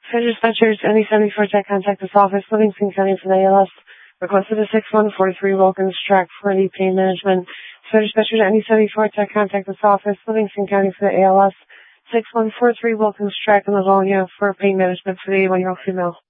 For dispatchers, any 74 tech contact this office, Livingston County for the ALS. Requested a 6143 Wilkins track for the pain management. For dispatchers, any 74 tech contact this office, Livingston County for the ALS. 6143 Wilkins track in Livonia for pain management for the 81-year-old female.